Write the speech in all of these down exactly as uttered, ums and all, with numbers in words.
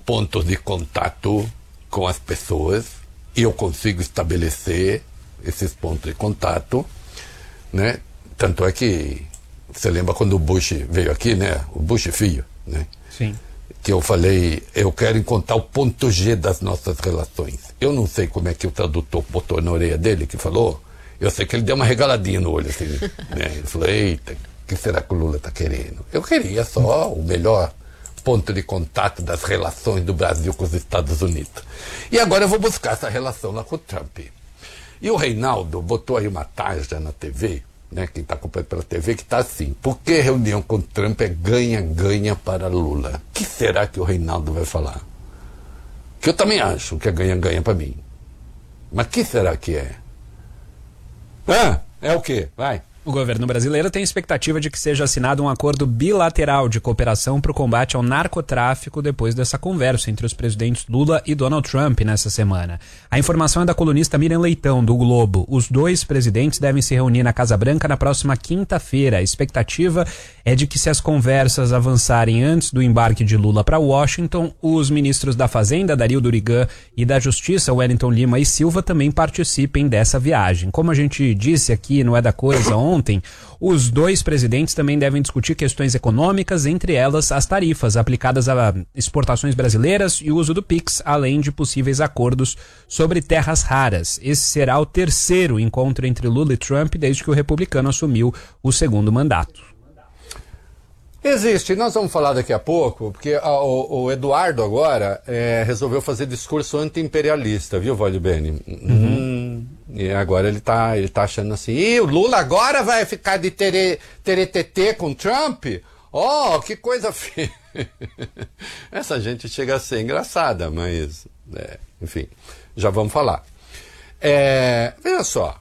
pontos de contato com as pessoas e eu consigo estabelecer esses pontos de contato, né? Tanto é que você lembra quando o Bush veio aqui, né? O Bush filho, né? Sim. Que eu falei, eu quero encontrar o ponto G das nossas relações. Eu não sei como é que o tradutor botou na orelha dele, que falou, eu sei que ele deu uma regaladinha no olho, assim, né? Ele falou, eita, o que será que o Lula está querendo? Eu queria só o melhor ponto de contato das relações do Brasil com os Estados Unidos. E agora eu vou buscar essa relação lá com o Trump. E o Reinaldo botou aí uma tarja na T V, né, quem está acompanhando pela T V, que está assim, por que reunião com o Trump é ganha-ganha para Lula? O que será que o Reinaldo vai falar? Que eu também acho que é ganha-ganha para mim. Mas o que será que é? Ah, é o quê? Vai. O governo brasileiro tem expectativa de que seja assinado um acordo bilateral de cooperação para o combate ao narcotráfico depois dessa conversa entre os presidentes Lula e Donald Trump nessa semana. A informação é da colunista Miriam Leitão, do Globo. Os dois presidentes devem se reunir na Casa Branca na próxima quinta-feira. A expectativa é de que, se as conversas avançarem antes do embarque de Lula para Washington, os ministros da Fazenda, Dario Durigan, e da Justiça, Wellington Lima e Silva, também participem dessa viagem. Como a gente disse aqui no É da Coisa ontem, Ontem, os dois presidentes também devem discutir questões econômicas, entre elas as tarifas aplicadas a exportações brasileiras e o uso do Pix, além de possíveis acordos sobre terras raras. Esse será o terceiro encontro entre Lula e Trump desde que o republicano assumiu o segundo mandato. Existe, nós vamos falar daqui a pouco, porque a, o, o Eduardo agora é, resolveu fazer discurso anti-imperialista, viu, Valde Bene? Uhum. Hum, e agora ele tá, ele tá achando assim, e o Lula agora vai ficar de tere, teretetê com Trump? Oh, que coisa feia. Essa gente chega a ser engraçada, mas, é, enfim, já vamos falar. É, veja só.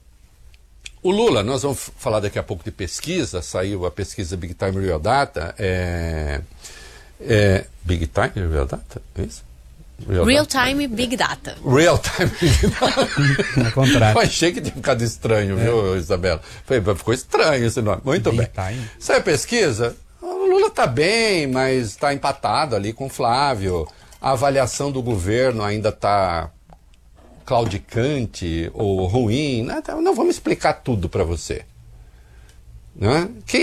O Lula, nós vamos falar daqui a pouco de pesquisa, saiu a pesquisa Big Time Real Data, é, é, Big Time Real Data, é isso? Real, Real Data. Time Big Data. Real Time Big Data. É contrário. Eu achei que tinha ficado estranho, é. viu, Isabela? Falei, ficou estranho esse nome. Muito Big bem. Time. Saiu a pesquisa, o Lula está bem, mas está empatado ali com o Flávio. A avaliação do governo ainda está claudicante ou ruim, né? Não vamos explicar tudo para você, né? Quem